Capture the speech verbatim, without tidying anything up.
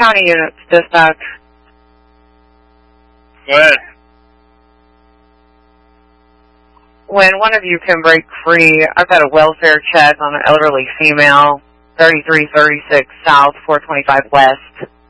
County units, dispatch. Go ahead. When one of you can break free, I've got a welfare check on an elderly female, thirty-three thirty-six South, four twenty-five West.